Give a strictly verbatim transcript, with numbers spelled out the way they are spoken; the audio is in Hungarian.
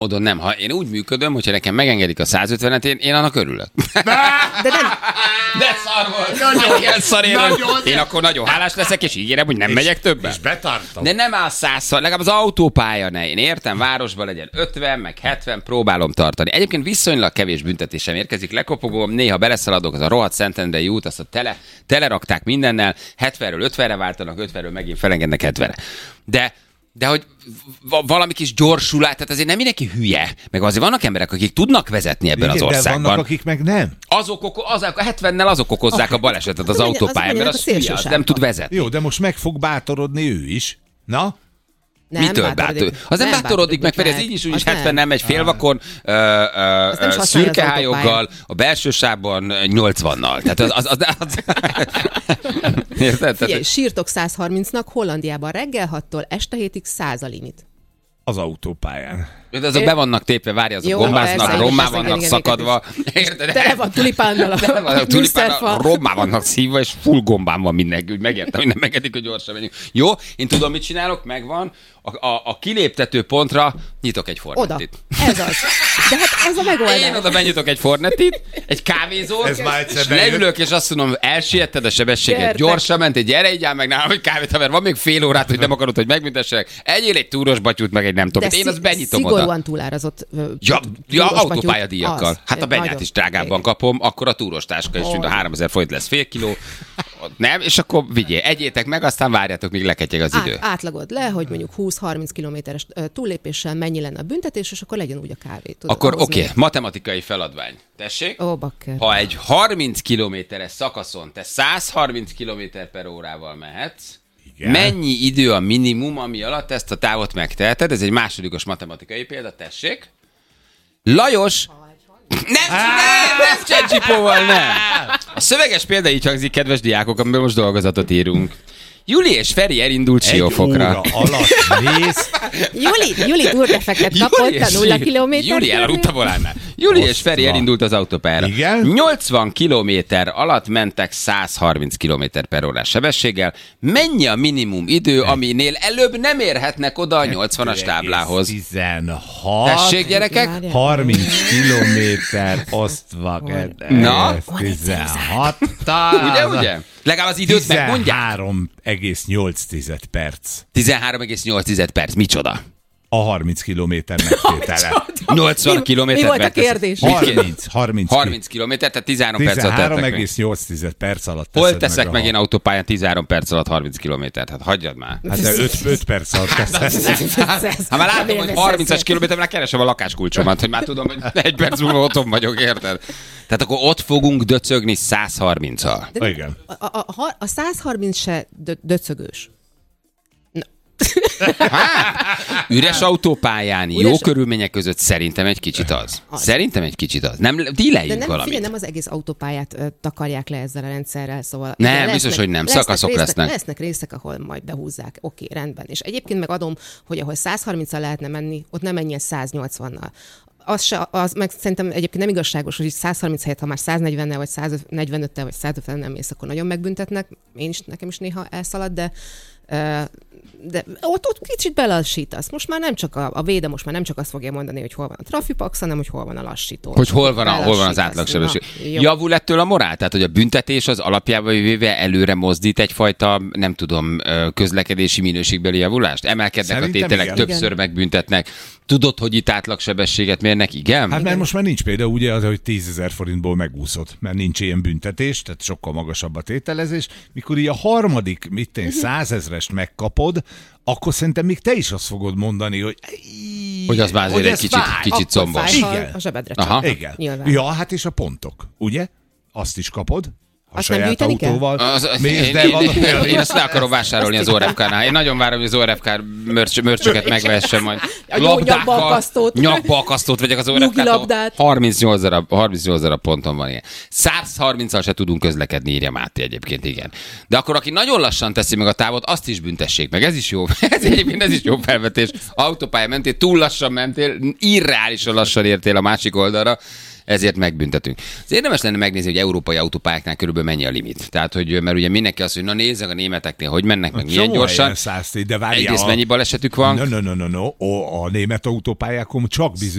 Odon nem. Ha én úgy működöm, hogyha nekem megengedik a száz ötvenet, én, én annak örülök. De nem. De szar volt. Nagyon, ilyen szar én, nagyon. Én akkor nagyon hálás leszek, és ígérem, hogy nem és, megyek többet. És betartom. De nem áll százszor, legalább az autópálya ne. Én értem, városban legyen ötven, meg hetven, próbálom tartani. Egyébként viszonylag kevés büntetésem érkezik, lekopogom, néha beleszaladok, az a rohadt Szentendrei út, azt a tele, telerakták mindennel, hetvenről ötvenre váltanak, ötvenről megint felengednek hetvenre. De De hogy valami kis gyorsulás, tehát azért nem mindenki hülye. Meg azért vannak emberek, akik tudnak vezetni ebben igen, az országban. De vannak, akik meg nem. Azok, azok a hetvennel azok okozzák a balesetet az autópályán, mert az hülye, az nem tud vezetni. Jó, de most meg fog bátorodni ő is. Na? Nem, Mitől bátorodik? Az nem, nem bátorodik meg, mert ez így is úgy is hetvennel megy félvakon, szürkehályoggal, a belső sávban nyolcvannal. Tehát az... az, az, az Érted? Figyelj, sírtok száz harmincnak, Hollandiában reggel hattól este hétig száz a limit. Az autópályán. De azok be vannak tépve, várj, azok gombáznak, rommá vannak szakadva. Tele van tulipánnal a tulipánnal, rommá vannak szívva, és full gombán van mindenki. Úgy megértem, hogy nem megedik, hogy gyorsan menjünk. Jó, én tudom, mit csinálok, megvan. A, a, a kiléptető pontra nyitok egy Fornettit. Oda. Ez az. De hát ez a megoldás. Én oda benyitok egy Fornettit, egy kávézót, és leülök, és azt mondom, elsietted a sebességet, gyorsan mentél, gyere, így áll meg nálam, hogy kávét, haver, van még fél órát, hogy nem akarod, hogy megbüntessenek. Egyél egy túros batyút, meg egy nem tudom. Én azt benyitom oda. Szigorúan túlárazott. Ja, ja autópályadíjakkal. Hát a benyát is drágábban kapom, akkor a túros táska is, mint a háromezer forint lesz fél kiló. Nem, és akkor vigyél, egyétek meg, aztán várjátok, míg leketyeg az idő. Át, átlagod le, hogy mondjuk húsz-harminc kilométeres túllépéssel mennyi lenne a büntetés, és akkor legyen úgy a kávé. Tudod, akkor oké, okay, matematikai feladvány. Tessék? Ó, bakker. Ha egy harminc kilométeres szakaszon te száz harminc kilométer per órával mehetsz, igen. Mennyi idő a minimum, ami alatt ezt a távot megteheted? Ez egy másodikos matematikai példa, tessék. Lajos... Nem, nem, nem, Csecsipóval nem. A szöveges példa így hangzik, kedves diákok, amiből most dolgozatot írunk. Juli és Feri elindult Siófokra. Egy óra alatt mész. Juli, Juli túrdefeket kapott a nulla kilométer. Juli elaludt a volánnál. Juli és Feri elindult az autópályára. Igen? nyolcvan kilométer alatt mentek száz harminc kilométer per órás sebességgel. Mennyi a minimum idő, aminél előbb nem érhetnek oda a nyolcvanas táblához? tizenhat Tessék, gyerekek? harminc kilométer osztva. Na? tizenhat Ugye, ugye? Legalább az időt megmondják. tizenhárom egész nyolc perc. tizenhárom egész nyolc perc. Micsoda? A harminc kilométer megtétele. nyolcvan kilométer. Mi volt a kérdés? harminc, harminc, harminc kilométer, tehát tizenhárom perc alatt tizenhárom egész nyolc perc alatt. Hol teszek meg, meg én autópályán tizenhárom perc alatt harminc kilométert? Hát hagyjad már. Hát de öt perc alatt teszek. Ha már látom, hogy harmincas kilométer, már keresem a lakáskulcsomat, hogy már tudom, hogy egy perc múlva otthon vagyok, érted? Tehát akkor ott fogunk döcögni száz harminccal. Igen. A, a, a, a száz harminc se dö, döcögős. Hát, üres autópályán, üres jó körülmények között szerintem egy kicsit az. az. Szerintem egy kicsit az. Nem, díleljünk nem, valamit. Figyelj, nem az egész autópályát ö, takarják le ezzel a rendszerrel, szóval... Nem, lesznek, biztos, hogy nem. Szakaszok részek, lesznek. Lesznek részek, ahol majd behúzzák. Oké, rendben. És egyébként meg adom, hogy ahol száz harminccal lehetne menni, ott nem menjen száz nyolcvannal. Az, se, az meg szerintem egyébként nem igazságos, hogy száz harminc helyett, ha már száz negyvennel, vagy száz negyvenöttel, vagy száz ötvennel mész, akkor nagyon megbüntetnek. Én is, nekem is néha elszalad, de... Uh, de ott, ott kicsit belassítasz. Most már nem csak a, a véde, most már nem csak azt fogja mondani, hogy hol van a trafipax, hanem hogy hol van a lassító. Hogy hol van, a, hol van az átlagsebesség. Javul ettől a morál? Tehát, hogy a büntetés az alapjában véve előre mozdít egyfajta, nem tudom, közlekedési minőségbeli javulást? Emelkednek szerintem a tételek, igen. Többször megbüntetnek. Tudod, hogy itt átlagsebességet mérnek? Igen? Hát mert igen. Most már nincs például ugye az, hogy tízezer forintból megúszott, mert nincs ilyen büntetés, tehát sokkal magasabb a tételezés. Mikor így a harmadik, mit én, százezrest megkapod, akkor szerintem még te is azt fogod mondani, hogy... Hogy az már azért egy kicsit, kicsit combos. Igen. A zsebedre csak. Igen. Nyilván. Ja, hát és a pontok, ugye? Azt is kapod. A azt saját autóval. Az, mész, én, de én, van, én, én azt le akarom vásárolni az o er ef ká-nál. Én nagyon várom, hogy az o er ef ká mörcs, mörcsöket megvehessem majd. A jó nyakbaakasztót. Nyakbaakasztót vegyek az o er ef ká-tól. harmincnyolc darab ponton van ilyen. száz harminccal se tudunk közlekedni, írja Máté egyébként, igen. De akkor aki nagyon lassan teszi meg a távot, azt is büntessék meg. Ez is jó. Ez egyébként ez is jó felvetés. Autópálya mentél, túl lassan mentél, irreálisan lassan értél a másik oldalra. ezért megbüntetünk. Az érdemes lenne megnézni, hogy európai autópályáknál körülbelül mennyi a limit. Tehát, hogy mert ugye mindenki azt, hogy na nézzek a németeknél, hogy mennek, meg milyen gyorsan. száz, de várjál, Egyrészt a... mennyi balesetük van. No, no, no, no, no. A német autópályákon csak bizony